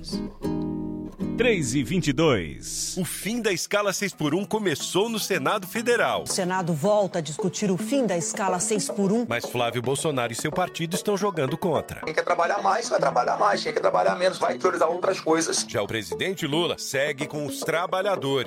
3h22. O fim da escala 6x1 começou no Senado Federal. O Senado volta a discutir o fim da escala 6x1. Mas Flávio Bolsonaro e seu partido estão jogando contra. Quem quer trabalhar mais, vai trabalhar mais. Quem quer trabalhar menos, vai priorizar outras coisas. Já o presidente Lula segue com os trabalhadores.